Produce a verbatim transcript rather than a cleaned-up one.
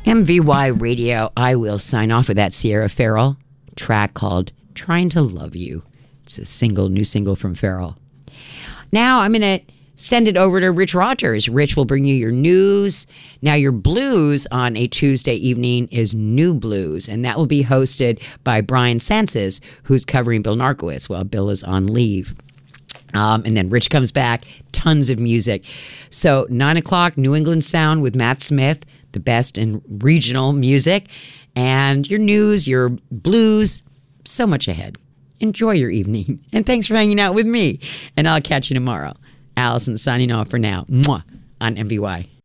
M V Y Radio. I will sign off with that Sierra Farrell track called Trying to Love You. It's a single, new single from Farrell. Now I'm going to send it over to Rich Rogers. Rich will bring you your news. Now your blues on a Tuesday evening is New Blues, and that will be hosted by Brian Sanses, who's covering Bill Narkowitz while Bill is on leave. Um, and then Rich comes back, tons of music. So nine o'clock, New England Sound with Matt Smith, the best in regional music, and your news, your blues, so much ahead. Enjoy your evening, and thanks for hanging out with me, and I'll catch you tomorrow. Allison signing off for now. Mwah, on M V Y.